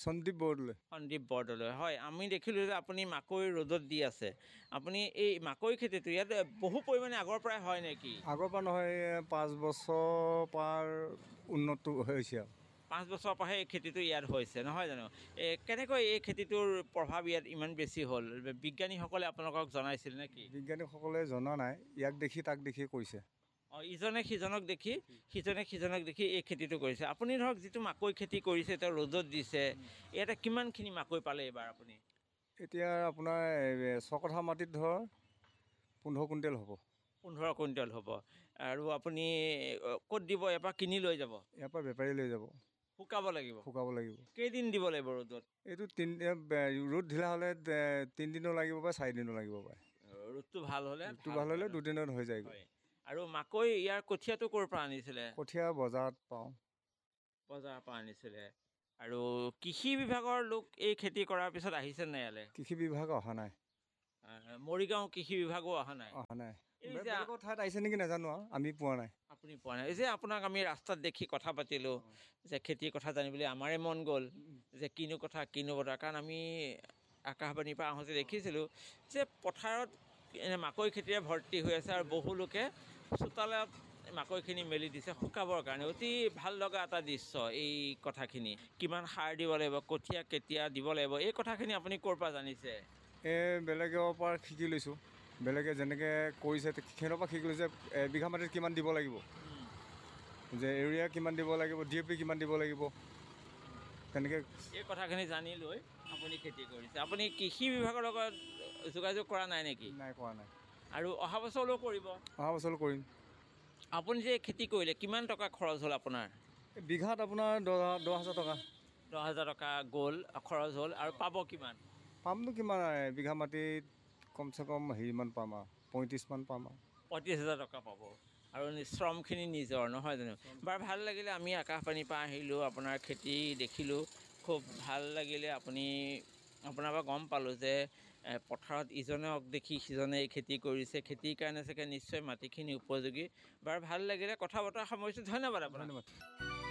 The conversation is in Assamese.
সন্দীপ বৰদলৈ। সন্দীপ বৰদলৈ, হয়। আমি দেখিলোঁ যে আপুনি মাকৈ ৰ'দত দি আছে। আপুনি এই মাকৈ খেতিটো ইয়াত বহু পৰিমাণে আগৰ পৰাই হয় নেকি? আগৰ পৰা নহয়, 5 বছৰ পাৰ উন্নত হৈছে আৰু। 5 বছৰৰ পৰাহে এই খেতিটো ইয়াত হৈছে, নহয় জানো? কেনেকৈ এই খেতিটোৰ প্ৰভাৱ ইয়াত ইমান বেছি হ'ল? বিজ্ঞানীসকলে আপোনালোকক জনাইছিল নেকি? বিজ্ঞানীসকলে জনা নাই, ইয়াক দেখি তাক দেখি কৰিছে। ইজনে সিজনক দেখি, সিজনে সিজনক দেখি এই খেতিটো কৰিছে। আপুনি ধৰক যিটো মাকৈ খেতি কৰিছে, তেওঁ ৰ'দত দিছে, ইয়াতে কিমানখিনি মাকৈ পালে এইবাৰ আপুনি? এতিয়া আপোনাৰ 6 কঠা মাটিত ধৰ 15 কুইণ্টেল হ'ব। 15 কুইণ্টেল হ'ব। আৰু আপুনি ক'ত দিব? ইয়াৰ পৰা কিনি লৈ যাব? ইয়াৰ পৰা বেপাৰী লৈ যাব। শুকাব লাগিব? শুকাব লাগিব। কেইদিন দিব লাগিব ৰ'দত? এইটো ৰ'দ ঢিলা হ'লে 3 দিনো লাগিব পাৰে, 4 দিনো লাগিব পাৰে। ৰ'দটো ভাল হ'লে? ৰ'দটো ভাল হ'লে 2 দিনত হৈ যায়গৈ। আৰু মাকৈ ইয়াৰ কঠীয়াটো ক'ৰ পৰা আনিছিলে? কঠীয়া বজাৰত পাওঁ। বজাৰৰ পৰা আনিছিলে। আৰু কৃষি বিভাগৰ লোক এই খেতি কৰাৰ পিছত আহিছে নে ইয়ালৈ? কৃষি বিভাগ অহা নাই। মৰিগাঁও কৃষি বিভাগো অহা নাই? অহা নাই। এই যে বেলেগৰ ঠাইত আহিছে নেকি নাজানো আৰু, আমি পোৱা নাই। আপুনি পোৱা নাই? এই যে আপোনাক আমি ৰাস্তাত দেখি কথা পাতিলোঁ, যে খেতিৰ কথা জানিবলৈ আমাৰে মন গ'ল, যে কিনো কথা কিনো বতৰা। কাৰণ আমি আকাশবাণীৰ পৰা আহোঁতে দেখিছিলোঁ যে পথাৰত মাকৈ খেতিৰে ভৰ্তি হৈ আছে, আৰু বহু লোকে চোতালত মাকৈখিনি মেলি দিছে শুকাবৰ কাৰণে। অতি ভাল লগা এটা দৃশ্য এই কথাখিনি। কিমান সাৰ দিব লাগিব, কঠীয়া কেতিয়া দিব লাগিব, এই কথাখিনি আপুনি ক'ৰ পৰা জানিছে? বেলেগৰ পৰা শিকি লৈছোঁ। বেলেগে যেনেকৈ কৰিছে সিহঁতৰ পৰা শিকি লৈছে। এবিঘা মাটিত কিমান দিব লাগিব, যে ইউৰিয়া কিমান দিব লাগিব, DAP কিমান দিব লাগিব, তেনেকৈ এই কথাখিনি জানি লৈ আপুনি খেতি কৰিছে। আপুনি কৃষি বিভাগৰ লগত যোগাযোগ কৰা নাই নেকি? নাই, কৰা নাই। আৰু অহা বছৰলৈও কৰিব? অহা বছৰ কৰিম। আপুনি যে খেতি কৰিলে, কিমান টকা খৰচ হ'ল আপোনাৰ? বিঘাত আপোনাৰ 10,000 টকা। 10,000 টকা গ'ল, খৰচ হ'ল। আৰু পাব কিমান? পামনো কিমান? এবিঘা মাটিত কমচে কম হেৰিমান পাম আৰু, 35 মান পাম আৰু। 35,000 টকা পাব। আৰু শ্ৰমখিনি নিজৰ, নহয় জানো? বাৰু, ভাল লাগিলে। আমি আকাশবাণীৰ পৰা আহিলোঁ, আপোনাৰ খেতি দেখিলোঁ, খুব ভাল লাগিলে। আপোনাৰ পৰা গম পালোঁ যে পথাৰত ইজনক দেখি সিজনে এই খেতি কৰিছে। খেতিৰ কাৰণে চাগে নিশ্চয় মাটিখিনি উপযোগী। বাৰু, ভাল লাগিলে। কথা বতৰা সামৰিছোঁ। ধন্যবাদ আপোনাক। ধন্যবাদ।